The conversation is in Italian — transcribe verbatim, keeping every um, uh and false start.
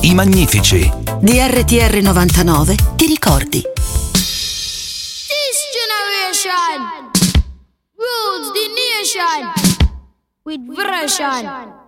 I Magnifici. D R T R novantanove ti ricordi. This generation rules the nation with version.